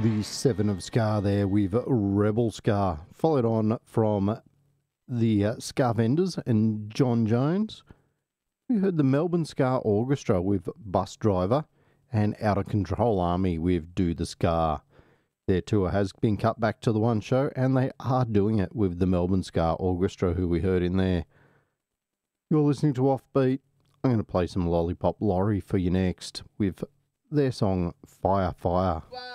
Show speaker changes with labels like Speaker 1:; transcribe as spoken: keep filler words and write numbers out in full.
Speaker 1: The Seven of Ska there with Rebel Ska, followed on from the uh, Ska Vendors and John Jones. We heard the Melbourne Ska Orchestra with Bus Driver and Out of Control Army with Do the Ska. Their tour has been cut back to the one show, and they are doing it with the Melbourne Ska Orchestra, who we heard in there. You're listening to Offbeat. I'm going to play some Lollipop Lorry for you next with their song Fire Fire.
Speaker 2: Wow.